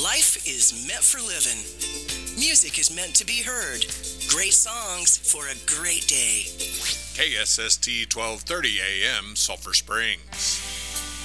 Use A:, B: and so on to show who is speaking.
A: Life is meant for living. Music is meant to be heard. Great songs for a great day.
B: KSST 1230 AM, Sulphur Springs.